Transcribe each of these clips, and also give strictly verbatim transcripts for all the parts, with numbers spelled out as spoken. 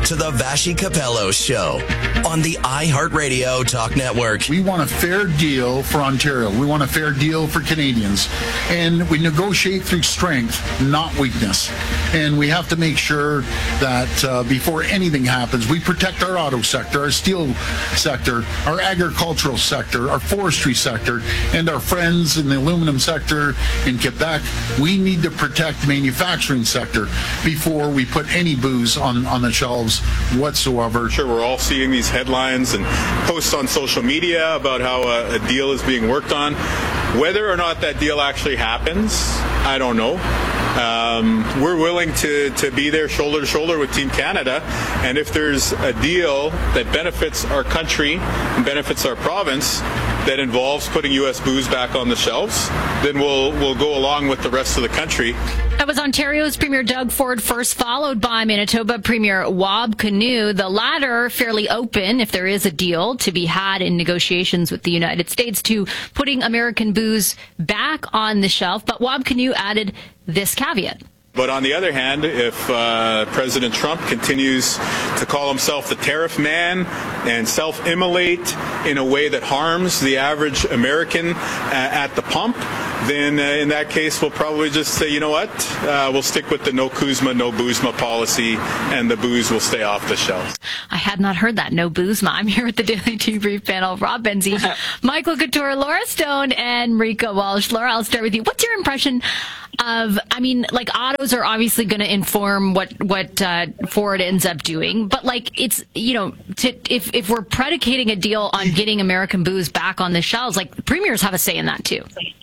to the Vassy Capello Show on the iHeartRadio Talk Network. We want a fair deal for Ontario. We want a fair deal for Canadians. And we negotiate through strength, not weakness. And we have to make sure that uh, before anything happens, we protect our auto sector, our steel sector, our agricultural sector, our forestry sector, and our friends in the aluminum sector in Quebec. We need to protect the manufacturing sector before we put any booze on, on the shelves whatsoever. Sure, we're all seeing these headlines and posts on social media about how a, a deal is being worked on. Whether or not that deal actually happens, I don't know. Um, we're willing to, to be there shoulder to shoulder with Team Canada, and if there's a deal that benefits our country and benefits our province that involves putting U S booze back on the shelves, then we'll we'll go along with the rest of the country. That was Ontario's Premier Doug Ford first, followed by Manitoba Premier Wab Kinew. The latter fairly open, if there is a deal to be had in negotiations with the United States, to putting American booze back on the shelf. But Wab Kinew added this caveat. But on the other hand, if uh, President Trump continues to call himself the tariff man and self-immolate in a way that harms the average American uh, at the pump, then uh, in that case, we'll probably just say, you know what, uh, we'll stick with the no Kuzma, no Boozma policy, and the booze will stay off the shelves. I had not heard that, no Boozma. I'm here with the Daily Debrief panel, Rob Benzie, Michael Couture, Laura Stone, and Marika Walsh. Laura, I'll start with you. What's your impression of, I mean, like, autos are obviously going to inform what what uh, Ford ends up doing, but like, it's, you know, to, if if we're predicating a deal on getting American booze back on the shelves, like, premiers have a say in that too.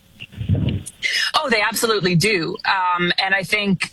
Oh, they absolutely do, um, and I think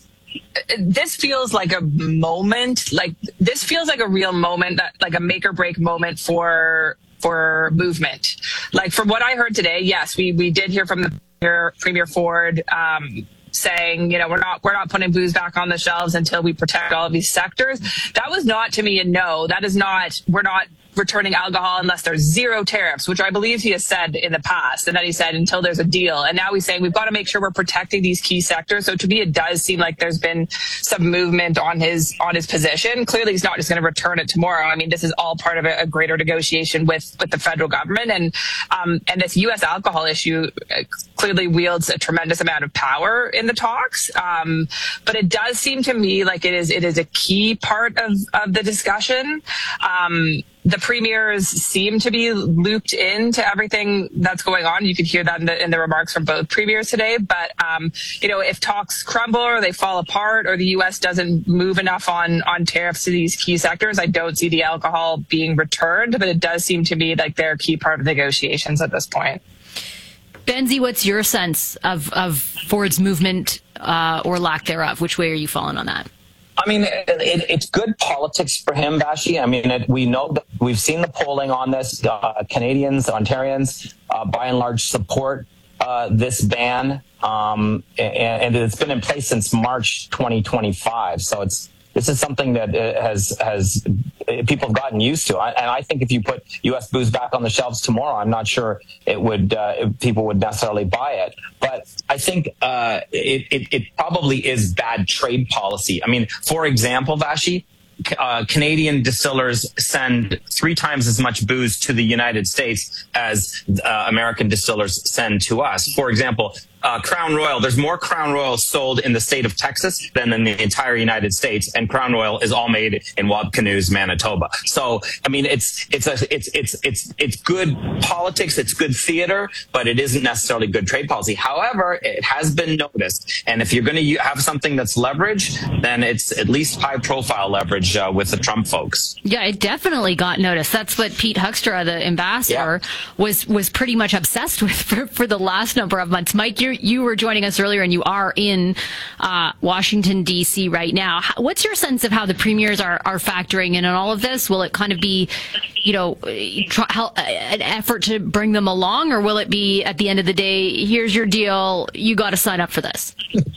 this feels like a moment, like this feels like a real moment, that like a make or break moment for for movement. Like, from what I heard today, yes, we we did hear from the Premier, Premier Ford um, saying, you know, we're not we're not putting booze back on the shelves until we protect all of these sectors. That was not, to me, a no. That is not. We're not returning alcohol unless there's zero tariffs, which I believe he has said in the past, and then he said until there's a deal. And now he's saying we've got to make sure we're protecting these key sectors. So to me, it does seem like there's been some movement on his on his position. Clearly, he's not just going to return it tomorrow. I mean, this is all part of a, a greater negotiation with with the federal government, and um, and this U S alcohol issue clearly wields a tremendous amount of power in the talks. Um, but it does seem to me like it is it is a key part of of the discussion. Um, The premiers seem to be looped into everything that's going on. You could hear that in the, in the remarks from both premiers today. But, um, you know, if talks crumble or they fall apart or the U S doesn't move enough on, on tariffs to these key sectors, I don't see the alcohol being returned. But it does seem to me like they're a key part of negotiations at this point. Benzie, what's your sense of, of Ford's movement uh, or lack thereof? Which way are you falling on that? I mean, it, it, it's good politics for him, Vassy. I mean, it, we know that we've seen the polling on this. Uh, Canadians, Ontarians, uh, by and large, support uh, this ban, um, and, and it's been in place since March twenty twenty-five. So it's this is something that has has people have gotten used to, and I think if you put U S booze back on the shelves tomorrow, I'm not sure it would uh, people would necessarily buy it. But I think uh, it, it it probably is bad trade policy. I mean, for example, Vassy, uh, Canadian distillers send three times as much booze to the United States as uh, American distillers send to us. For example, Uh, Crown Royal, there's more Crown Royal sold in the state of Texas than in the entire United States, and Crown Royal is all made in Wab Kinew's Manitoba. So, I mean, it's it's a, it's it's it's it's good politics, it's good theater, but it isn't necessarily good trade policy. However, it has been noticed, and if you're going to have something that's leverage, then it's at least high-profile leverage uh, with the Trump folks. Yeah, it definitely got noticed. That's what Pete Huckstra, the ambassador, yeah. was was pretty much obsessed with for, for the last number of months. Mike, you're You were joining us earlier, and you are in uh, Washington, D C right now. What's your sense of how the premiers are, are factoring in on all of this? Will it kind of be, you know, try, help, an effort to bring them along, or will it be, at the end of the day, here's your deal, you got to sign up for this?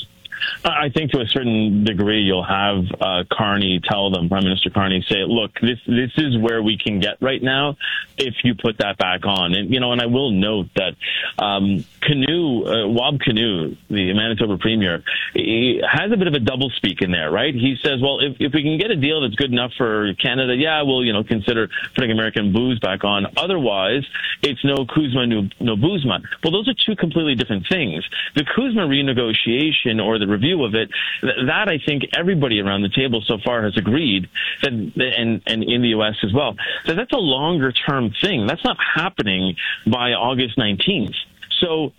I think to a certain degree, you'll have uh, Carney tell them, Prime Minister Carney, say, look, this this is where we can get right now if you put that back on. And, you know, and I will note that um, Canoe, uh, Wab Canoe, the Manitoba Premier, he has a bit of a doublespeak in there, right? He says, well, if, if we can get a deal that's good enough for Canada, yeah, we'll, you know, consider putting American booze back on. Otherwise, it's no Kuzma, no, no Buzma. Well, those are two completely different things. The Kuzma renegotiation or the review of it, th- that I think everybody around the table so far has agreed that, and, and in the U S as well, that that's a longer term thing. That's not happening by August nineteenth. So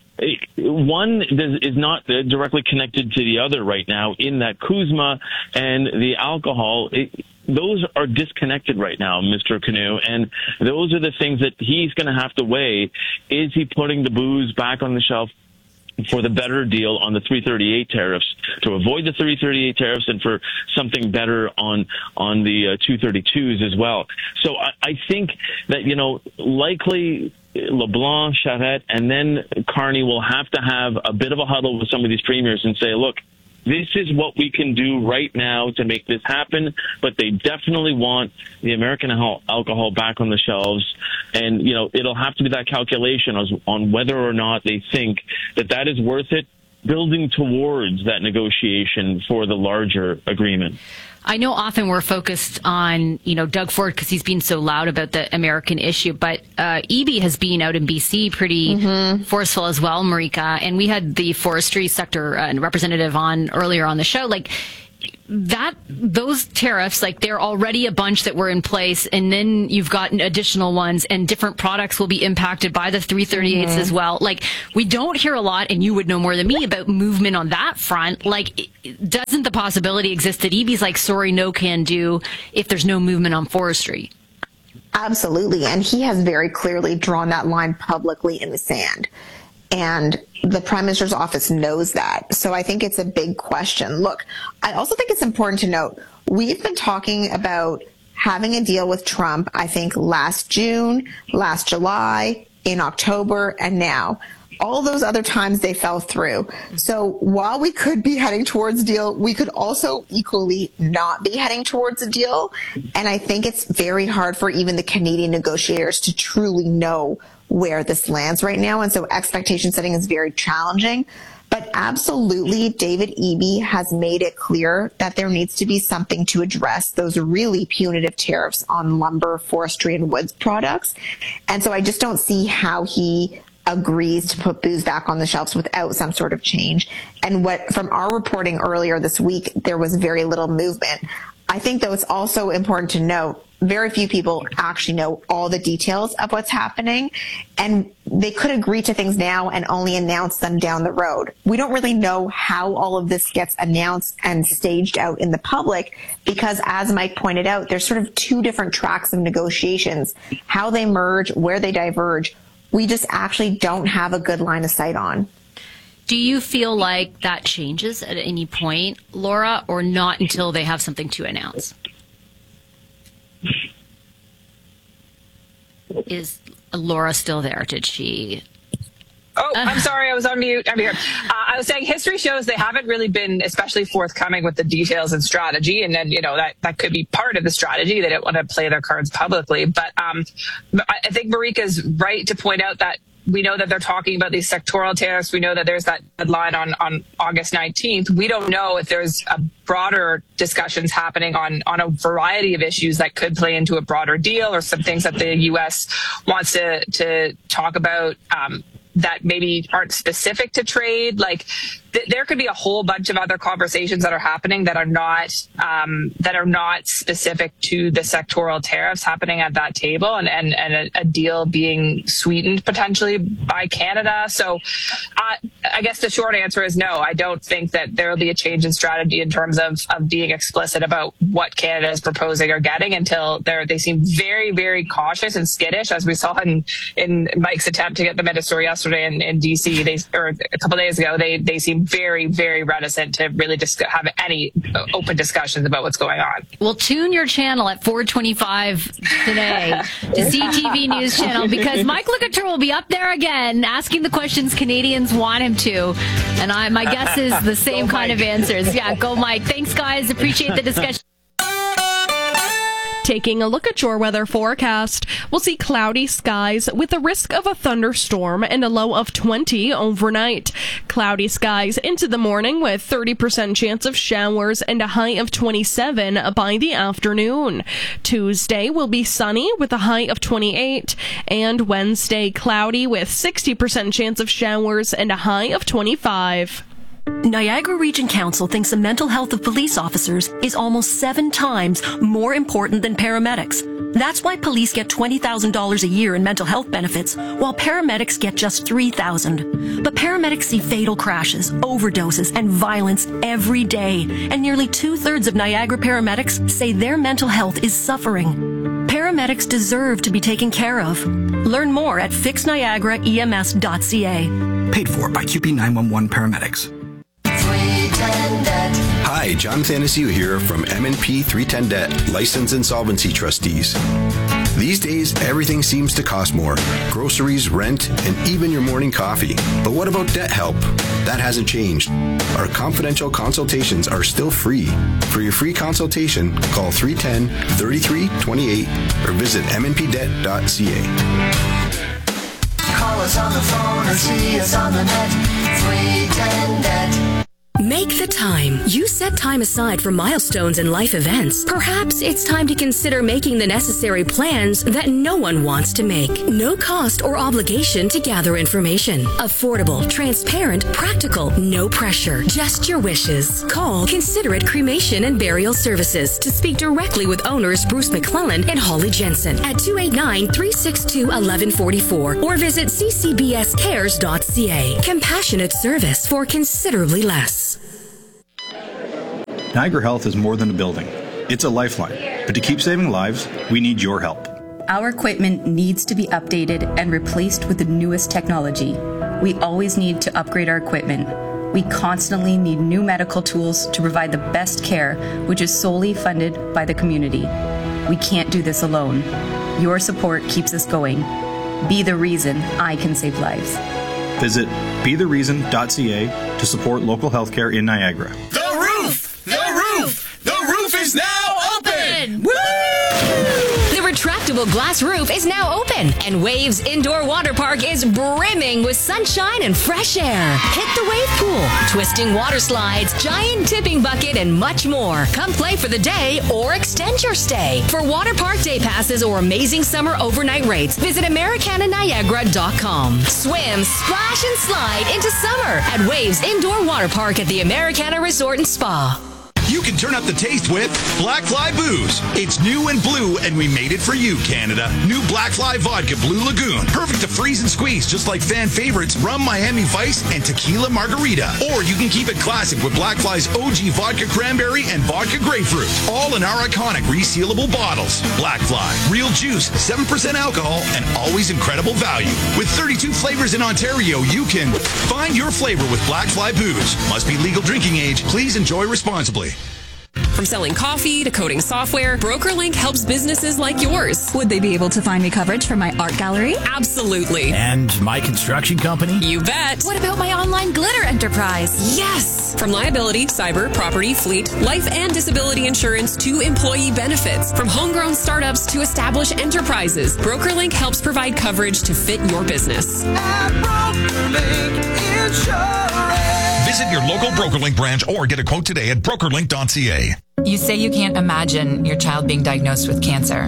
one is not directly connected to the other right now in that Kuzma and the alcohol, it, those are disconnected right now, Mister Canoe, and those are the things that he's going to have to weigh. Is he putting the booze back on the shelf for the better deal on the three thirty-eight tariffs, to avoid the three thirty-eight tariffs, and for something better on on the uh, two thirty-twos as well? So I, I think that, you know, likely LeBlanc, Charette, and then Carney will have to have a bit of a huddle with some of these premiers and say, look, this is what we can do right now to make this happen, but they definitely want the American al- alcohol back on the shelves. And, you know, it'll have to be that calculation on, on whether or not they think that that is worth it, building towards that negotiation for the larger agreement. I know often we're focused on, you know, Doug Ford because he's been so loud about the American issue, but uh, Eby has been out in B C pretty mm-hmm. forceful as well, Marika. And we had the forestry sector uh, representative on earlier on the show. Like, that, those tariffs, like, they're already a bunch that were in place, and then you've got additional ones, and different products will be impacted by the three thirty-eights mm-hmm. as well. Like, we don't hear a lot, and you would know more than me about movement on that front. Like, doesn't the possibility exist that Eby's like, sorry, no can do if there's no movement on forestry? Absolutely, and he has very clearly drawn that line publicly in the sand. And the Prime Minister's office knows that. So I think it's a big question. Look, I also think it's important to note, we've been talking about having a deal with Trump, I think, last June, last July, in October, and now. All those other times they fell through. So while we could be heading towards a deal, we could also equally not be heading towards a deal. And I think it's very hard for even the Canadian negotiators to truly know where this lands right now. And so expectation setting is very challenging. But absolutely, David Eby has made it clear that there needs to be something to address those really punitive tariffs on lumber, forestry, and woods products. And so I just don't see how he agrees to put booze back on the shelves without some sort of change. And what, from our reporting earlier this week, there was very little movement. I think, though, it's also important to note, very few people actually know all the details of what's happening, and they could agree to things now and only announce them down the road. We don't really know how all of this gets announced and staged out in the public because, as Mike pointed out, there's sort of two different tracks of negotiations, how they merge, where they diverge. We just actually don't have a good line of sight on. Do you feel like that changes at any point, Laura, or not until they have something to announce? Is Laura still there? Did she? Oh, I'm sorry. I was on mute. I'm here. Uh, I was saying history shows they haven't really been especially forthcoming with the details and strategy. And then, you know, that, that could be part of the strategy. They don't want to play their cards publicly. But um, I think Marika's right to point out that we know that they're talking about these sectoral tariffs. We know that there's that deadline on, on August nineteenth. We don't know if there's a broader discussions happening on, on a variety of issues that could play into a broader deal or some things that the U S wants to, to talk about um, that maybe aren't specific to trade. Like th- there could be a whole bunch of other conversations that are happening that are not um, that are not specific to the sectoral tariffs happening at that table, and and, and a, a deal being sweetened potentially by Canada. So uh, I guess the short answer is no. I don't think that there will be a change in strategy in terms of, of being explicit about what Canada is proposing or getting until they they seem very, very cautious and skittish, as we saw in, in Mike's attempt to get the minister yesterday in, in D C. They or a couple of days ago, they they seem very, very reticent to really just have any open discussions about what's going on. Well, tune your channel at four twenty-five today to C T V News Channel, because Mike Locouture will be up there again asking the questions Canadians want him to. And I, my guess is the same kind of answers. Yeah, go Mike. Thanks, guys. Appreciate the discussion. Taking a look at your weather forecast, we'll see cloudy skies with a risk of a thunderstorm and a low of twenty overnight. Cloudy skies into the morning with thirty percent chance of showers and a high of twenty-seven by the afternoon. Tuesday will be sunny with a high of twenty-eight, and Wednesday cloudy with sixty percent chance of showers and a high of twenty-five. Niagara Region Council thinks the mental health of police officers is almost seven times more important than paramedics. That's why police get twenty thousand dollars a year in mental health benefits, while paramedics get just three thousand dollars. But paramedics see fatal crashes, overdoses, and violence every day, and nearly two-thirds of Niagara paramedics say their mental health is suffering. Paramedics deserve to be taken care of. Learn more at fix niagara E M S dot C A. Paid for by Q P nine one one Paramedics. Hi, John Thanasiu here from M and P three ten Debt, Licensed Insolvency Trustees. These days, everything seems to cost more. Groceries, rent, and even your morning coffee. But what about debt help? That hasn't changed. Our confidential consultations are still free. For your free consultation, call three one zero, three three two eight or visit m n p debt dot c a. Call us on the phone or see us on the net. three ten Debt. Make the time. You set time aside for milestones and life events. Perhaps it's time to consider making the necessary plans that no one wants to make. No cost or obligation to gather information. Affordable, transparent, practical, no pressure. Just your wishes. Call Considerate Cremation and Burial Services to speak directly with owners Bruce McClellan and Holly Jensen at two eight nine, three six two, one one four four or visit c c b s cares dot c a. Compassionate service for considerably less. Niagara Health is more than a building. It's a lifeline. But to keep saving lives, we need your help. Our equipment needs to be updated and replaced with the newest technology. We always need to upgrade our equipment. We constantly need new medical tools to provide the best care, which is solely funded by the community. We can't do this alone. Your support keeps us going. Be the reason I can save lives. Visit be the reason dot c a to support local healthcare in Niagara. The roof! The roof! The roof is now open! Woo! The retractable glass roof is now open, and Waves Indoor Water Park is brimming with sunshine and fresh air. Hit the wave pool, twisting water slides, giant tipping bucket, and much more. Come play for the day or extend your stay. For water park day passes or amazing summer overnight rates, visit americana niagara dot com. Swim, splash, and slide into summer at Waves Indoor Water Park at the Americana Resort and Spa. You can turn up the taste with Black Fly Booze. It's new and blue, and we made it for you, Canada. New Black Fly Vodka Blue Lagoon. Perfect to freeze and squeeze, just like fan favorites Rum Miami Vice and Tequila Margarita. Or you can keep it classic with Black Fly's O G Vodka Cranberry and Vodka Grapefruit. All in our iconic resealable bottles. Black Fly. Real juice, seven percent alcohol, and always incredible value. With thirty-two flavors in Ontario, you can find your flavor with Black Fly Booze. Must be legal drinking age. Please enjoy responsibly. From selling coffee to coding software, BrokerLink helps businesses like yours. Would they be able to find me coverage for my art gallery? Absolutely. And my construction company? You bet. What about my online glitter enterprise? Yes! From liability, cyber, property, fleet, life and disability insurance to employee benefits. From homegrown startups to established enterprises, BrokerLink helps provide coverage to fit your business. At BrokerLink Insurance. Visit your local BrokerLink branch or get a quote today at broker link dot c a. You say you can't imagine your child being diagnosed with cancer,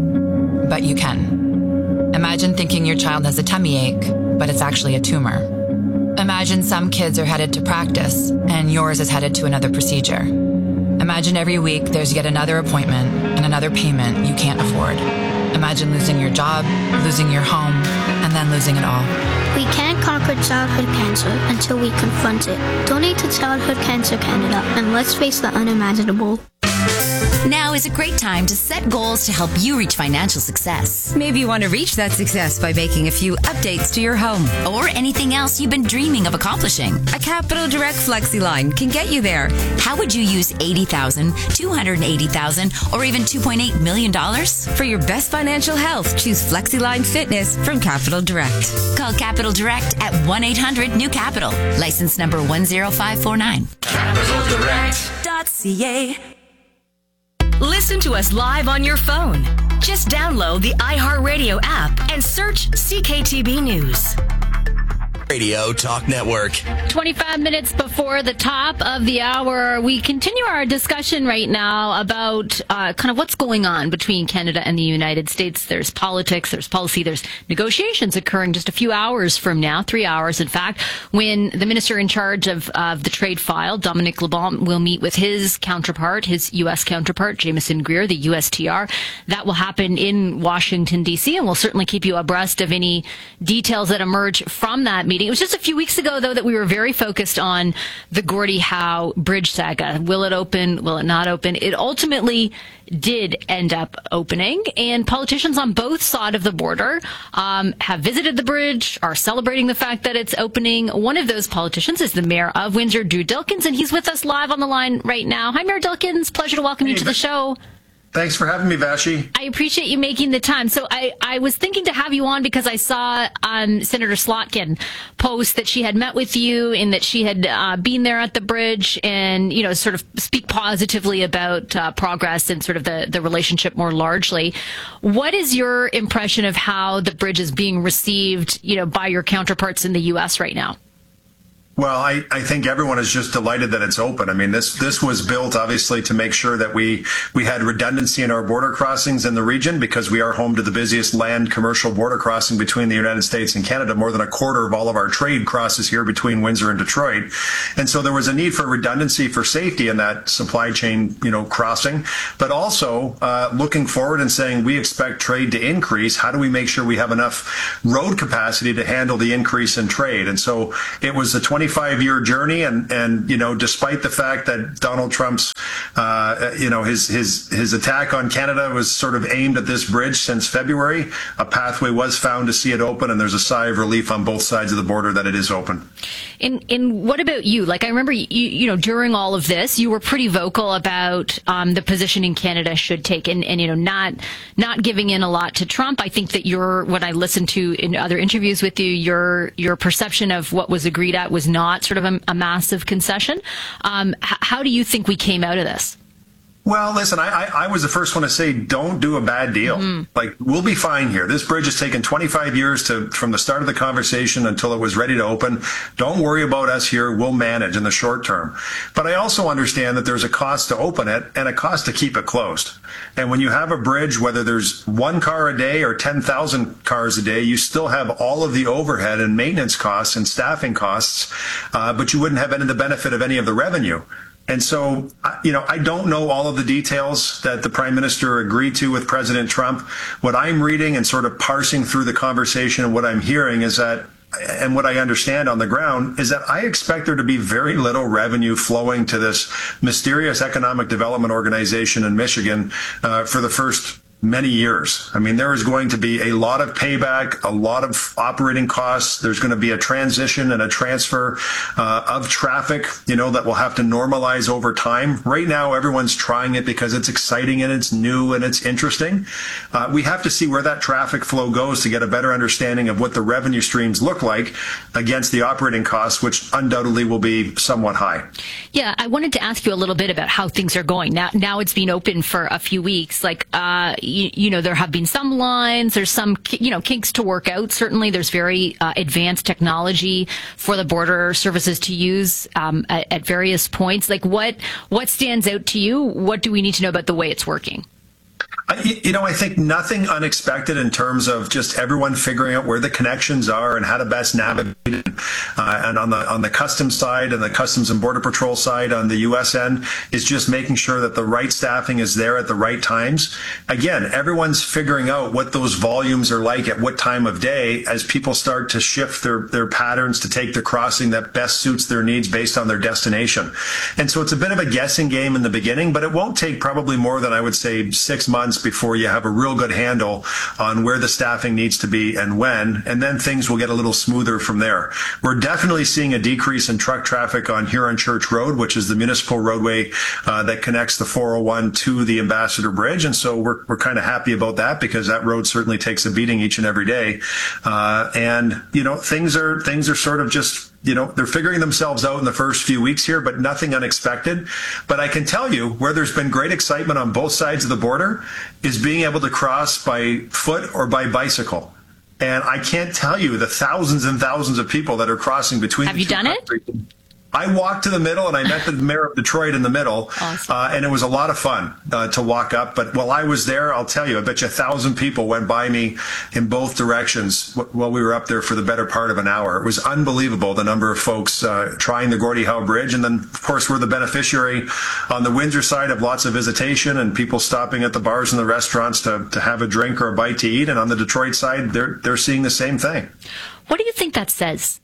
but you can. Imagine thinking your child has a tummy ache, but it's actually a tumor. Imagine some kids are headed to practice, and yours is headed to another procedure. Imagine every week there's yet another appointment and another payment you can't afford. Imagine losing your job, losing your home, and then losing it all. We can't conquer childhood cancer until we confront it. Donate to Childhood Cancer Canada, and let's face the unimaginable. Now is a great time to set goals to help you reach financial success. Maybe you want to reach that success by making a few updates to your home. Or anything else you've been dreaming of accomplishing. A Capital Direct FlexiLine can get you there. How would you use eighty thousand dollars, two hundred eighty thousand dollars, or even two point eight million dollars? For your best financial health, choose FlexiLine Fitness from Capital Direct. Call Capital Direct at one eight hundred new capital. License number one zero five four nine. Capital Direct dot C A. Listen to us live on your phone. Just download the iHeartRadio app and search C K T B News. Radio Talk Network. twenty-five minutes before the top of the hour, we continue our discussion right now about uh, kind of what's going on between Canada and the United States. There's politics, there's policy, there's negotiations occurring just a few hours from now, three hours in fact, when the minister in charge of, of the trade file, Dominic LeBlanc, will meet with his counterpart, his U S counterpart, Jameson Greer, the U S T R. That will happen in Washington, D C, and we'll certainly keep you abreast of any details that emerge from that meeting. It was just a few weeks ago, though, that we were very focused on the Gordie Howe bridge saga. Will it open? Will it not open? It ultimately did end up opening, and politicians on both sides of the border um, have visited the bridge, are celebrating the fact that it's opening. One of those politicians is the mayor of Windsor, Drew Dilkens, and he's with us live on the line right now. Hi, Mayor Dilkens. Pleasure to welcome hey, you to the show. Thanks for having me, Vashi. I appreciate you making the time. So I, I was thinking to have you on because I saw um, Senator Slotkin post that she had met with you and that she had uh, been there at the bridge and, you know, sort of speak positively about uh, progress and sort of the, the relationship more largely. What is your impression of how the bridge is being received, you know, by your counterparts in the U S right now? Well, I, I think everyone is just delighted that it's open. I mean, this this was built, obviously, to make sure that we, we had redundancy in our border crossings in the region because we are home to the busiest land commercial border crossing between the United States and Canada. More than a quarter of all of our trade crosses here between Windsor and Detroit. And so there was a need for redundancy for safety in that supply chain, you know, crossing. But also uh, looking forward and saying we expect trade to increase. How do we make sure we have enough road capacity to handle the increase in trade? And so it was a twenty-five year journey, and and you know, despite the fact that Donald Trump's uh, you know his his his attack on Canada was sort of aimed at this bridge since February, a pathway was found to see it open, and there's a sigh of relief on both sides of the border that it is open. And and what about you? Like, I remember you you know during all of this, you were pretty vocal about um, the positioning Canada should take, and and you know not not giving in a lot to Trump. I think that your when I listened to in other interviews with you, your your perception of what was agreed at was not sort of a, a massive concession. Um, h- how do you think we came out of this? Well, listen, I, I, I was the first one to say, don't do a bad deal. Mm-hmm. Like, we'll be fine here. This bridge has taken twenty-five years to from the start of the conversation until it was ready to open. Don't worry about us here. We'll manage in the short term. But I also understand that there's a cost to open it and a cost to keep it closed. And when you have a bridge, whether there's one car a day or ten thousand cars a day, you still have all of the overhead and maintenance costs and staffing costs, uh, but you wouldn't have any of the benefit of any of the revenue. And so, you know, I don't know all of the details that the Prime Minister agreed to with President Trump. What I'm reading and sort of parsing through the conversation and what I'm hearing is that, and what I understand on the ground, is that I expect there to be very little revenue flowing to this mysterious economic development organization in Michigan uh, for the first many years. I mean, there is going to be a lot of payback, a lot of operating costs. There's going to be a transition and a transfer uh, of traffic, you know, that will have to normalize over time. Right now, everyone's trying it because it's exciting and it's new and it's interesting. Uh, we have to see where that traffic flow goes to get a better understanding of what the revenue streams look like against the operating costs, which undoubtedly will be somewhat high. Yeah, I wanted to ask you a little bit about how things are going. Now, now it's been open for a few weeks. Like, uh, You, you know, there have been some lines, there's some, you know, kinks to work out. Certainly there's very uh, advanced technology for the border services to use um, at, at various points. Like, what what stands out to you? What do we need to know about the way it's working? I, you know, I think nothing unexpected in terms of just everyone figuring out where the connections are and how to best navigate it. Uh, and on the on the customs side and the Customs and Border Patrol side on the U S end is just making sure that the right staffing is there at the right times. Again, everyone's figuring out what those volumes are like at what time of day as people start to shift their, their patterns to take the crossing that best suits their needs based on their destination. And so it's a bit of a guessing game in the beginning, but it won't take probably more than, I would say, six months before you have a real good handle on where the staffing needs to be and when, and then things will get a little smoother from there. We're definitely seeing a decrease in truck traffic on Huron Church Road, which is the municipal roadway uh, that connects the four oh one to the Ambassador Bridge, and so we're we're kind of happy about that because that road certainly takes a beating each and every day. Uh, and you know, things are things are sort of just, you know, they're figuring themselves out in the first few weeks here, but nothing unexpected. But I can tell you where there's been great excitement on both sides of the border is being able to cross by foot or by bicycle. And I can't tell you the thousands and thousands of people that are crossing between. Have you done it? I walked to the middle and I met the mayor of Detroit in the middle. Awesome. Uh, and it was a lot of fun uh, to walk up. But while I was there, I'll tell you, I bet you a thousand people went by me in both directions while we were up there for the better part of an hour. It was unbelievable, the number of folks uh, trying the Gordie Howe Bridge. And then, of course, we're the beneficiary on the Windsor side of lots of visitation and people stopping at the bars and the restaurants to, to have a drink or a bite to eat. And on the Detroit side, they're, they're seeing the same thing. What do you think that says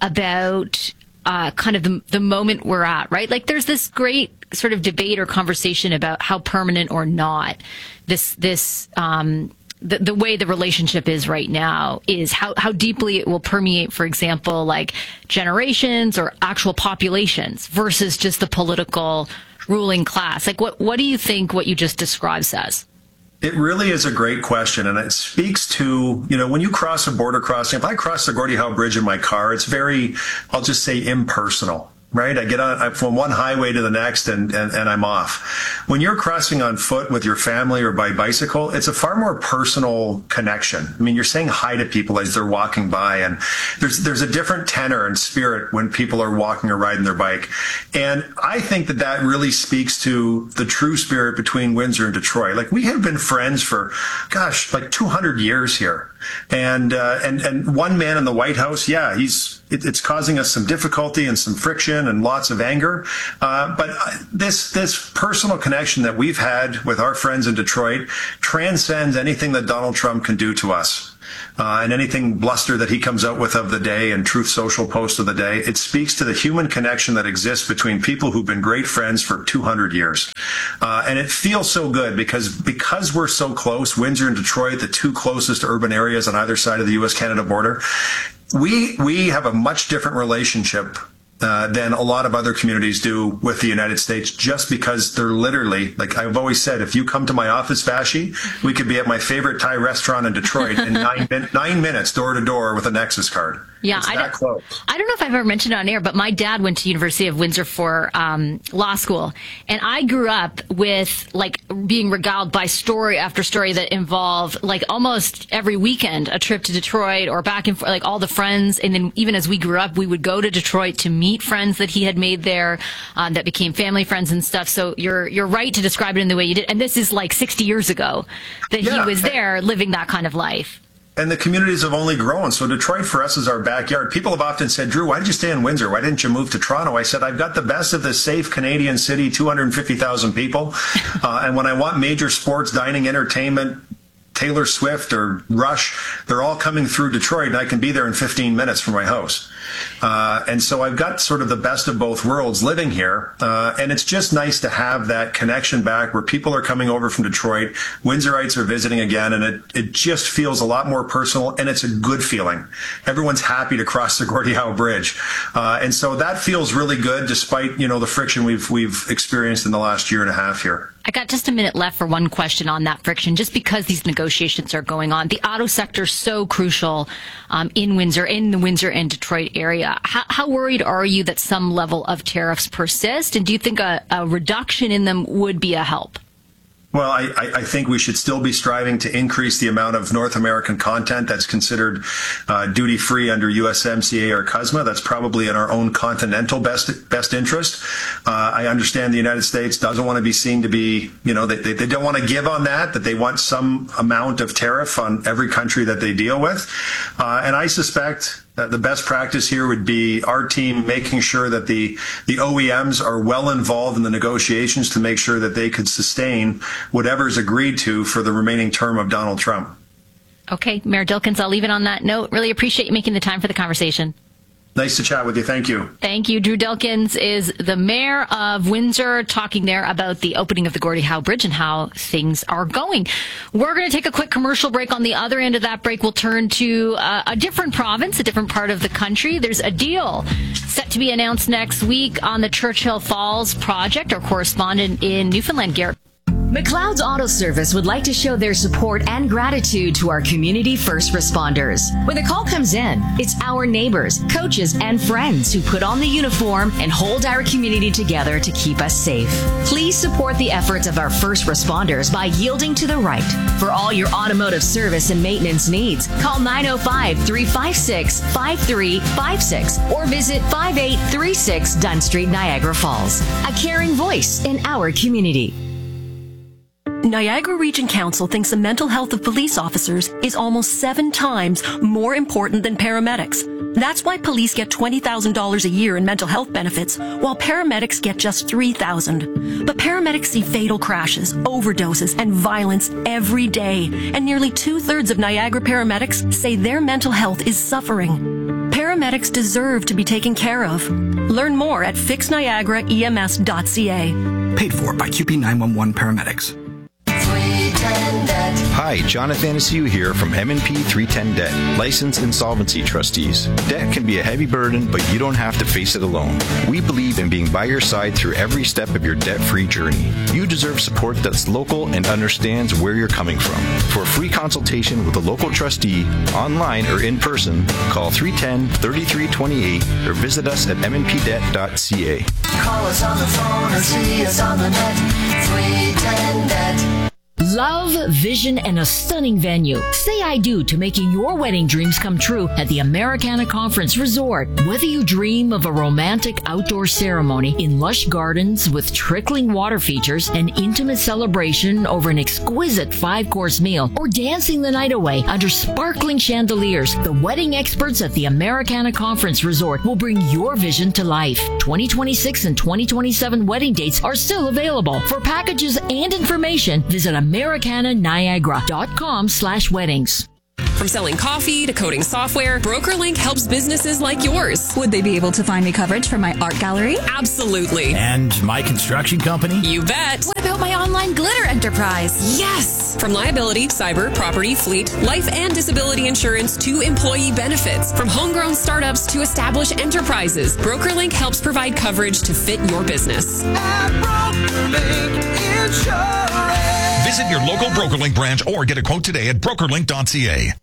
about Uh, kind of the, the moment we're at, right? Like there's this great sort of debate or conversation about how permanent or not this, this, um, the, the way the relationship is right now is how, how deeply it will permeate, for example, like generations or actual populations versus just the political ruling class. Like what, what do you think what you just described says? It really is a great question, and it speaks to, you know, when you cross a border crossing, if I cross the Gordie Howe Bridge in my car, it's very, I'll just say impersonal, right? I get on from one highway to the next and, and, and I'm off. When you're crossing on foot with your family or by bicycle, it's a far more personal connection. I mean, you're saying hi to people as they're walking by, and there's there's a different tenor and spirit when people are walking or riding their bike. And I think that that really speaks to the true spirit between Windsor and Detroit. Like, we have been friends for, gosh, like two hundred years here. And, uh, and, and one man in the White House, yeah, he's, it, it's causing us some difficulty and some friction and lots of anger. Uh, but this, this personal connection that we've had with our friends in Detroit transcends anything that Donald Trump can do to us. Uh, and anything bluster that he comes out with of the day and Truth Social post of the day, it speaks to the human connection that exists between people who've been great friends for two hundred years. Uh, and it feels so good because, because we're so close, Windsor and Detroit, the two closest urban areas on either side of the U S Canada border, we, we have a much different relationship Uh, than a lot of other communities do with the United States, just because they're literally, like I've always said, if you come to my office, Vashi, we could be at my favorite Thai restaurant in Detroit in nine, min- nine minutes door to door with a Nexus card. Yeah, it's I that don't, close. I don't know if I've ever mentioned it on air, but my dad went to University of Windsor for um, law school, and I grew up with like being regaled by story after story that involved like almost every weekend a trip to Detroit or back and forth, like all the friends. And then even as we grew up, we would go to Detroit to meet friends that he had made there um, that became family friends and stuff. So you're you're right to describe it in the way you did, and this is like sixty years ago that Yeah. he was there living that kind of life. And the communities have only grown. So Detroit for us is our backyard. People have often said, Drew, why did you stay in Windsor? Why didn't you move to Toronto? I said, I've got the best of this safe Canadian city, two hundred fifty thousand people. Uh, and when I want major sports, dining, entertainment, Taylor Swift or Rush, they're all coming through Detroit, and I can be there in fifteen minutes from my house. Uh, and so I've got sort of the best of both worlds living here. Uh, and it's just nice to have that connection back where people are coming over from Detroit. Windsorites are visiting again, and it, it just feels a lot more personal, and it's a good feeling. Everyone's happy to cross the Gordie Howe Bridge. Uh, and so that feels really good despite, you know, the friction we've, we've experienced in the last year and a half here. I got just a minute left for one question on that friction, just because these negotiations are going on. The auto sector is so crucial um, in Windsor, in the Windsor and Detroit area. How, how worried are you that some level of tariffs persist? And do you think a, a reduction in them would be a help? Well, I, I think we should still be striving to increase the amount of North American content that's considered uh, duty-free under U S M C A or C U S M A. That's probably in our own continental best best interest. Uh, I understand the United States doesn't want to be seen to be, you know, they, they, they don't want to give on that, that they want some amount of tariff on every country that they deal with. Uh, and I suspect Uh, the best practice here would be our team making sure that the, the O E Ms are well involved in the negotiations to make sure that they could sustain whatever is agreed to for the remaining term of Donald Trump. Okay, Mayor Dilkens, I'll leave it on that note. Really appreciate you making the time for the conversation. Nice to chat with you. Thank you. Thank you. Drew Dilkens is the mayor of Windsor, talking there about the opening of the Gordie Howe Bridge and how things are going. We're going to take a quick commercial break. On the other end of that break, we'll turn to uh, a different province, a different part of the country. There's a deal set to be announced next week on the Churchill Falls project. Our correspondent in Newfoundland, Garrett. McLeod's Auto Service would like to show their support and gratitude to our community first responders. When the call comes in, it's our neighbors, coaches, and friends who put on the uniform and hold our community together to keep us safe. Please support the efforts of our first responders by yielding to the right. For all your automotive service and maintenance needs, call nine oh five, three five six, five three five six or visit five eight three six Dunn Street, Niagara Falls. A caring voice in our community. Niagara Region Council thinks the mental health of police officers is almost seven times more important than paramedics. That's why police get twenty thousand dollars a year in mental health benefits, while paramedics get just three thousand dollars. But paramedics see fatal crashes, overdoses, and violence every day, and nearly two-thirds of Niagara paramedics say their mental health is suffering. Paramedics deserve to be taken care of. Learn more at fix niagara E M S dot C A. Paid for by Q P nine one one Paramedics. Hi, John Athanasiou here from M and P three ten Debt, Licensed Insolvency Trustees. Debt can be a heavy burden, but you don't have to face it alone. We believe in being by your side through every step of your debt-free journey. You deserve support that's local and understands where you're coming from. For a free consultation with a local trustee, online or in person, call three one zero, three three two eight or visit us at m n p debt dot c a. Call us on the phone or see us on the net. three ten debt. Love, vision, and a stunning venue. Say I do to making your wedding dreams come true at the Americana Conference Resort. Whether you dream of a romantic outdoor ceremony in lush gardens with trickling water features, an intimate celebration over an exquisite five-course meal, or dancing the night away under sparkling chandeliers, the wedding experts at the Americana Conference Resort will bring your vision to life. twenty twenty-six and twenty twenty-seven wedding dates are still available. For packages and information, visit americana niagara dot com slash weddings. From selling coffee to coding software, BrokerLink helps businesses like yours. Would they be able to find me coverage for my art gallery? Absolutely. And my construction company? You bet. What about my online glitter enterprise? Yes! From liability, cyber, property, fleet, life and disability insurance to employee benefits. From homegrown startups to established enterprises, BrokerLink helps provide coverage to fit your business. At BrokerLink Insurance. Visit your local BrokerLink branch or get a quote today at broker link dot c a.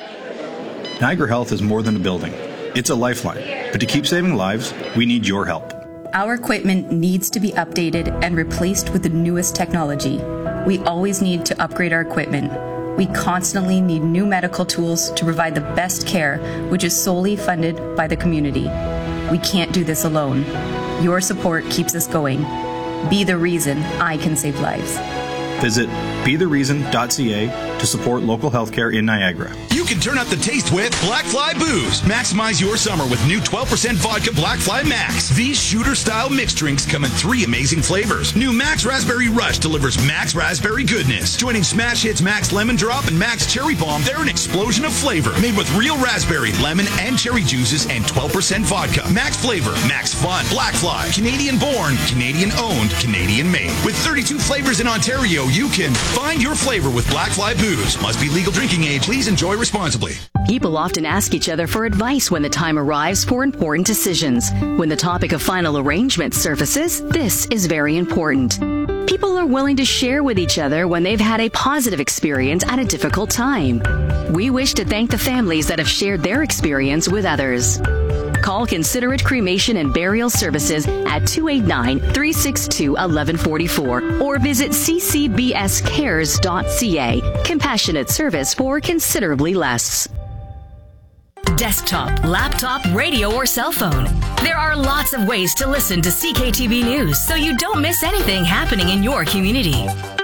Niagara Health is more than a building. It's a lifeline. But to keep saving lives, we need your help. Our equipment needs to be updated and replaced with the newest technology. We always need to upgrade our equipment. We constantly need new medical tools to provide the best care, which is solely funded by the community. We can't do this alone. Your support keeps us going. Be the reason I can save lives. Visit be the reason dot c a to support local healthcare in Niagara. You can turn up the taste with Black Fly Booze. Maximize your summer with new twelve percent vodka Black Fly Max. These shooter-style mixed drinks come in three amazing flavors. New Max Raspberry Rush delivers Max Raspberry goodness. Joining Smash Hits Max Lemon Drop and Max Cherry Bomb, they're an explosion of flavor. Made with real raspberry, lemon, and cherry juices and twelve percent vodka. Max flavor, Max fun. Black Fly, Canadian-born, Canadian-owned, Canadian-made. With thirty-two flavors in Ontario, you can find your flavor with Black Fly Booze. Must be legal drinking age. Please enjoy responsibly. People often ask each other for advice when the time arrives for important decisions. When the topic of final arrangement surfaces, this is very important. People are willing to share with each other when they've had a positive experience at a difficult time. We wish to thank the families that have shared their experience with others. Call Considerate Cremation and Burial Services at two eight nine, three six two, one one four four or visit c c b s cares dot c a. Compassionate service for considerably less. Desktop, laptop, radio, or cell phone. There are lots of ways to listen to C K T V News so you don't miss anything happening in your community.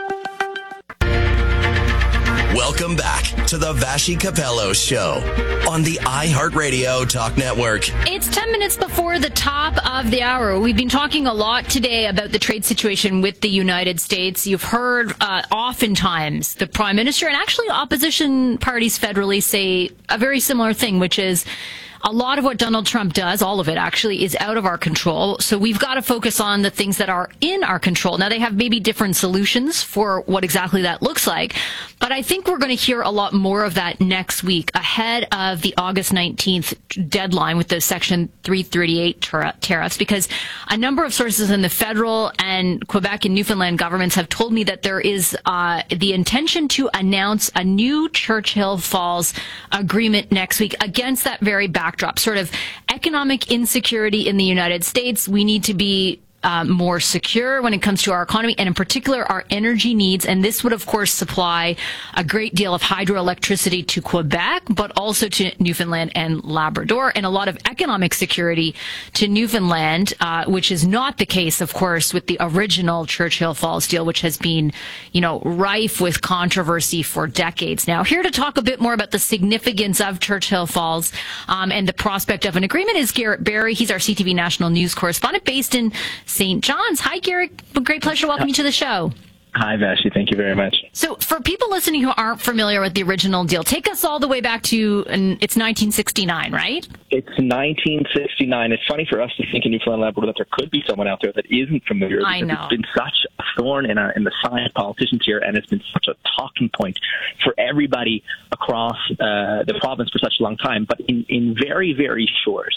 Welcome back to the Vashi Capello Show on the iHeartRadio Talk Network. It's ten minutes before the top of the hour. We've been talking a lot today about the trade situation with the United States. You've heard uh, oftentimes the Prime Minister and actually opposition parties federally say a very similar thing, which is a lot of what Donald Trump does, all of it actually, is out of our control. So we've got to focus on the things that are in our control. Now, they have maybe different solutions for what exactly that looks like. But I think we're going to hear a lot more of that next week ahead of the August nineteenth deadline with the Section three thirty-eight tar- tariffs, because a number of sources in the federal and Quebec and Newfoundland governments have told me that there is uh, the intention to announce a new Churchill Falls agreement next week against that very backdrop, sort of economic insecurity in the United States. We need to be Uh, more secure when it comes to our economy and in particular our energy needs. And this would, of course, supply a great deal of hydroelectricity to Quebec, but also to Newfoundland and Labrador, and a lot of economic security to Newfoundland, uh, which is not the case, of course, with the original Churchill Falls deal, which has been, you know, rife with controversy for decades now. Here to talk a bit more about the significance of Churchill Falls um, and the prospect of an agreement is Garrett Barry. He's our C T V National News correspondent based in Saint John's. Hi, Garrett. Great pleasure to welcome you to the show. Hi, Vashi. Thank you very much. So for people listening who aren't familiar with the original deal, take us all the way back to, and it's nineteen sixty-nine, right? It's nineteen sixty-nine. It's funny for us to think in Newfoundland and Labrador that there could be someone out there that isn't familiar. I know. It's been such a thorn in, our, in the side of politicians here, and it's been such a talking point for everybody across uh, the province for such a long time. But in, in very, very short,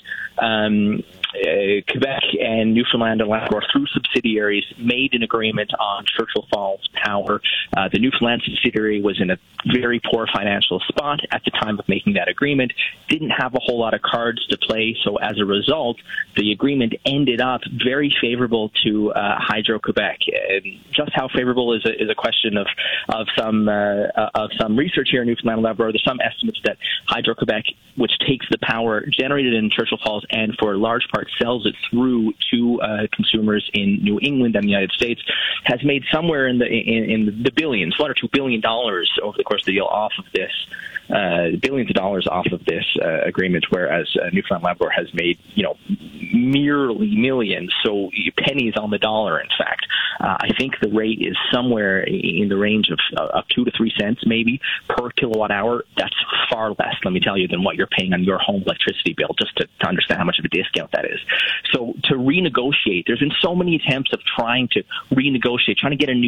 um, uh, Quebec and Newfoundland and Labrador, through subsidiaries, made an agreement on Churchill Falls Power. Uh, the Newfoundland subsidiary was in a very poor financial spot at the time of making that agreement, didn't have a whole lot of cards to play, so as a result, the agreement ended up very favorable to uh, Hydro-Quebec. And just how favorable is a, is a question of of some uh, of some research here in Newfoundland and Labrador. There's some estimates that Hydro-Quebec, which takes the power generated in Churchill Falls and for a large part sells it through to uh, consumers in New England and the United States, has made somewhere in the in, in the billions, one or two billion dollars over the course of the deal off of this, uh, billions of dollars off of this uh, agreement, whereas uh, Newfoundland and Labrador has made, you know, merely millions, so pennies on the dollar, in fact. Uh, I think the rate is somewhere in the range of, uh, of two to three cents maybe per kilowatt hour. That's far less, let me tell you, than what you're paying on your home electricity bill, just to, to understand how much of a discount that is. So to renegotiate, there's been so many attempts of trying to renegotiate, trying to get a new